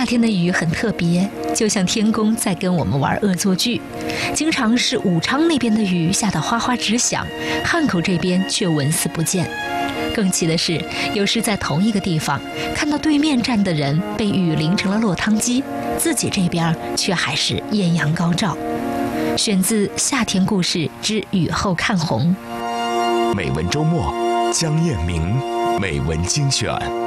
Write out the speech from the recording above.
天的雨很特别，就像天公在跟我们玩恶作剧。经常是武昌那边的雨下得哗哗直响，汉口这边却纹丝不见。更奇的是，有时在同一个地方看到对面站的人被雨淋成了落汤鸡，自己这边却还是艳阳高照。选自《夏天故事之雨后看红》。 美文周末，江燕明美文精选。